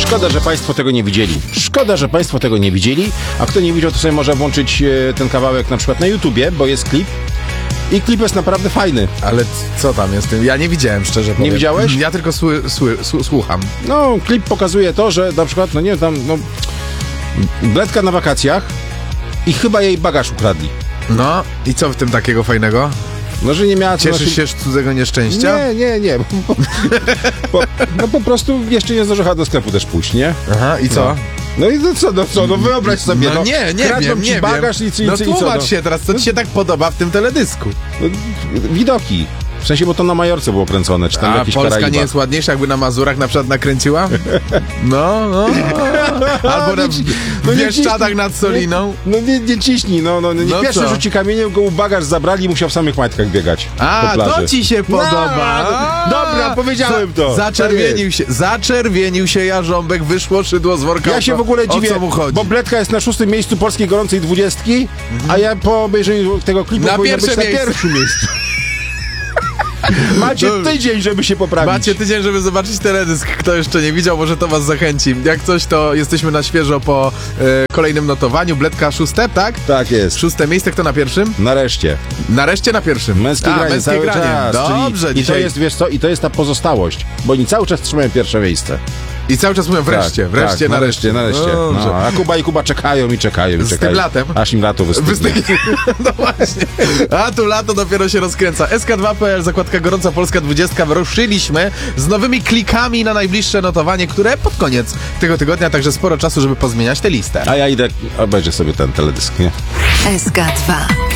Szkoda, że Państwo tego nie widzieli. Szkoda, że Państwo tego nie widzieli. A kto nie widział, to sobie może włączyć ten kawałek na przykład na YouTubie, bo jest klip. I klip jest naprawdę fajny. Ale co tam jest? Ja nie widziałem, szczerze powiem. Nie widziałeś? Ja tylko słucham. No, klip pokazuje to, że na przykład, no nie wiem, tam, no... Bledka na wakacjach i chyba jej bagaż ukradli. No, i co w tym takiego fajnego? No, że nie miała... Cieszysz się z cudzego nieszczęścia? Nie. No po prostu jeszcze nie zdążyła do sklepu też pójść, nie? Aha, i co? No i no wyobraź sobie, No nie kradną wiem, ci nie bagaż wiem. i No co? tłumacz się teraz, co ci się tak podoba w tym teledysku? No, widoki. W sensie, bo to na Majorce było kręcone, czy tam A jakieś Polska Karaibach. nie jest ładniejsza, jakby na Mazurach na przykład nakręciła? No. Albo w Bieszczadach nad Soliną? No nie ciśnij, nie No pierwszy co? rzuci kamieniem, go bagaż zabrali i musiał w samych majtkach biegać po plaży. To ci się podoba. Dobra, powiedziałem to. Zaczerwienił się jarząbek, wyszło szydło z worka. Ja się w ogóle dziwię, o co mu chodzi? bo Bledka jest na 6. miejscu polskiej gorącej 20, a ja po obejrzeniu tego klipu Na powinien być pierwsze na miejsce. pierwszym miejscu. Macie tydzień, żeby się poprawić. Macie tydzień, żeby zobaczyć teledysk. Kto jeszcze nie widział, może to was zachęci. Jak coś, to jesteśmy na świeżo po kolejnym notowaniu. Bledka 6, tak? Tak jest. 6. miejsce, kto na pierwszym? Nareszcie. Nareszcie na pierwszym. Męskie granie męskie cały granie. czas. Dobrze, czyli, i to jest, wiesz co, i to jest ta pozostałość, bo oni cały czas trzymają pierwsze miejsce. I cały czas mówią wreszcie, tak, nareszcie. Dobrze. No, a Kuba i Kuba czekają. Z tym latem. Aż im lato wystygnie. No właśnie. A tu lato dopiero się rozkręca. SK2.pl, zakładka Gorąca Polska 20. Ruszyliśmy z nowymi klikami na najbliższe notowanie, które pod koniec tego tygodnia, także sporo czasu, żeby pozmieniać tę listę. A ja idę, obejrzę sobie ten teledysk, nie? SK2